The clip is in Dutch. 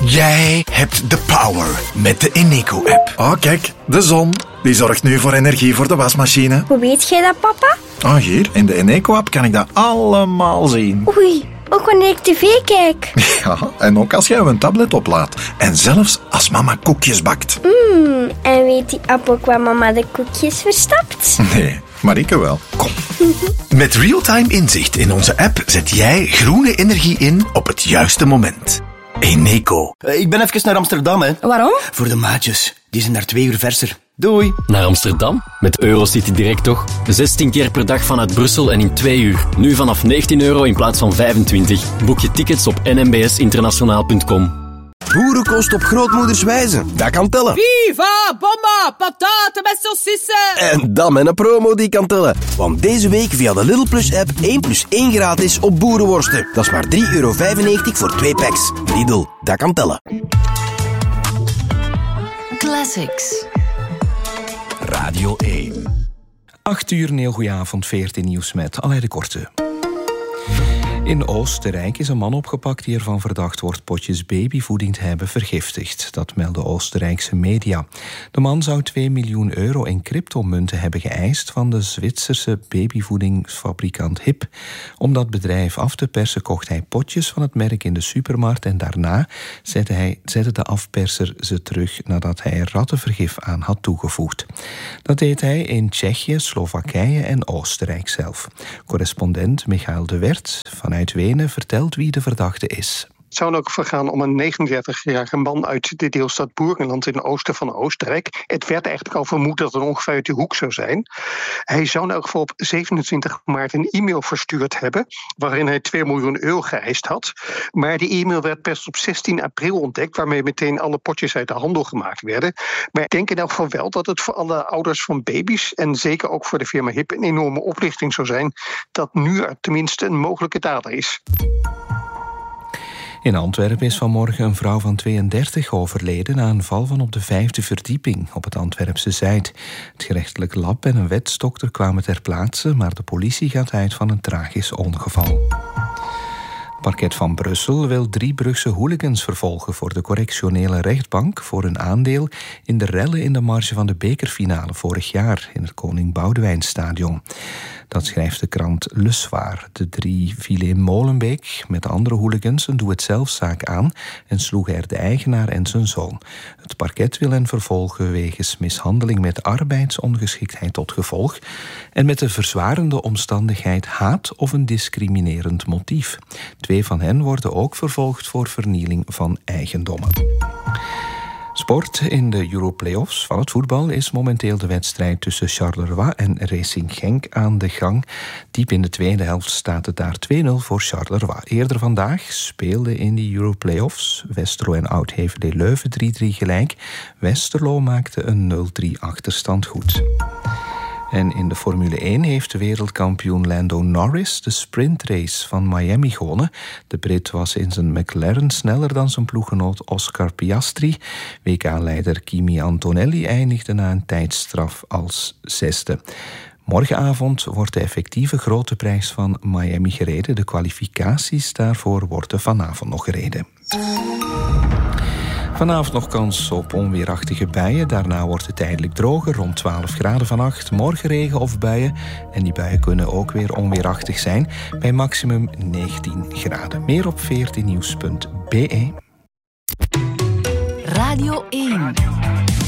Jij hebt de power met de Eneco-app. Oh, kijk, de zon. Die zorgt nu voor energie voor de wasmachine. Hoe weet jij dat, papa? Oh, hier, in de Eneco-app kan ik dat allemaal zien. Oei, ook wanneer ik tv kijk. Ja, en ook als jij een tablet oplaadt. En zelfs als mama koekjes bakt. En weet die app ook waar mama de koekjes verstapt? Nee, maar ik wel. Kom. Met real-time inzicht in onze app zet jij groene energie in op het juiste moment. Eneco. Ik ben even naar Amsterdam, hè. Waarom? Voor de maatjes. Die zijn daar 2 uur verser. Doei. Naar Amsterdam? Met Eurocity Direct toch? 16 keer per dag vanuit Brussel en in 2 uur. Nu vanaf €19 in plaats van 25. Boek je tickets op nmbsinternationaal.com. Boerenkost op grootmoeders wijze. Dat kan tellen. Viva, bomba, pataten met saucissen. En dan met een promo die kan tellen. Want deze week via de Lidl Plus app 1 + 1 gratis op boerenworsten. Dat is maar €3,95 voor 2 packs. Lidl, dat kan tellen. Classics. Radio 1. 8 uur, een heel goeie avond, 14 nieuws met Alain de Korte. In Oostenrijk is een man opgepakt die ervan verdacht wordt potjes babyvoeding te hebben vergiftigd. Dat melden Oostenrijkse media. De man zou €2 miljoen in cryptomunten hebben geëist van de Zwitserse babyvoedingsfabrikant HIP. Om dat bedrijf af te persen kocht hij potjes van het merk in de supermarkt en daarna zette de afperser ze terug nadat hij er rattenvergif aan had toegevoegd. Dat deed hij in Tsjechië, Slowakije en Oostenrijk zelf. Correspondent Michael de Wert vanuit Wenen vertelt wie de verdachte is. Het zou ook vergaan om een 39-jarige man uit de deelstaat Burgenland in het oosten van Oostenrijk. Het werd eigenlijk al vermoed dat het ongeveer uit die hoek zou zijn. Hij zou in elk geval op 27 maart een e-mail verstuurd hebben waarin hij €2 miljoen geëist had. Maar die e-mail werd pas op 16 april ontdekt, waarmee meteen alle potjes uit de handel gemaakt werden. Maar ik denk in elk geval wel dat het voor alle ouders van baby's en zeker ook voor de firma HIP een enorme oplichting zou zijn dat nu er tenminste een mogelijke dader is. In Antwerpen is vanmorgen een vrouw van 32 overleden na een val van op de 5e verdieping op het Antwerpse Zuid. Het gerechtelijk lab en een wetsdokter kwamen ter plaatse, maar de politie gaat uit van een tragisch ongeval. Het parket van Brussel wil 3 Brugse hooligans vervolgen voor de correctionele rechtbank voor een aandeel in de rellen in de marge van de bekerfinale vorig jaar in het Koning Boudewijnstadion. Dat schrijft de krant Le Soir. De 3 vielen in Molenbeek met andere hooligans een doe-het-zelfzaak aan en sloegen er de eigenaar en zijn zoon. Het parket wil hen vervolgen wegens mishandeling met arbeidsongeschiktheid tot gevolg en met de verzwarende omstandigheid haat of een discriminerend motief. 2 van hen worden ook vervolgd voor vernieling van eigendommen. Sport. In de Europlayoffs van het voetbal is momenteel de wedstrijd tussen Charleroi en Racing Genk aan de gang. Diep in de tweede helft staat het daar 2-0 voor Charleroi. Eerder vandaag speelden in de Europlayoffs Westerlo en Oud-Heverlee Leuven 3-3 gelijk. Westerlo maakte een 0-3 achterstand goed. En in de Formule 1 heeft wereldkampioen Lando Norris de sprintrace van Miami gewonnen. De Brit was in zijn McLaren sneller dan zijn ploeggenoot Oscar Piastri. WK-leider Kimi Antonelli eindigde na een tijdstraf als 6e. Morgenavond wordt de effectieve grote prijs van Miami gereden. De kwalificaties daarvoor worden vanavond nog gereden. Vanavond nog kans op onweerachtige buien. Daarna wordt het tijdelijk droger, rond 12 graden vannacht. Morgen regen of buien. En die buien kunnen ook weer onweerachtig zijn, bij maximum 19 graden. Meer op 14nieuws.be. Radio 1.